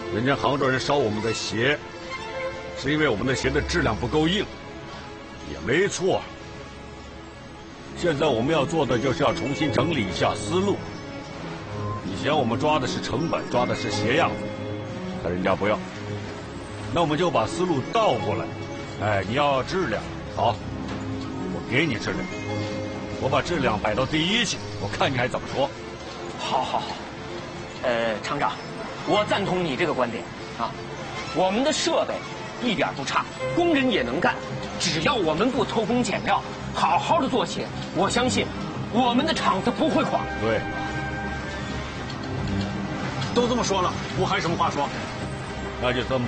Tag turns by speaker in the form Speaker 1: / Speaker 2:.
Speaker 1: 人家杭州人烧我们的鞋，是因为我们的鞋的质量不够硬，也没错。现在我们要做的就是要重新整理一下思路。以前我们抓的是成本，抓的是鞋样子，可人家不要。那我们就把思路倒过来。哎，你要质量好，我给你质量，我把质量摆到第一去，我看你还怎么说。
Speaker 2: 好，好，好。厂长，我赞同你这个观点啊。我们的设备一点不差，工人也能干，只要我们不偷工减料，好好的做鞋，我相信我们的厂子不会垮。
Speaker 1: 对，
Speaker 3: 都这么说了，我还有什么话说？
Speaker 1: 那就这么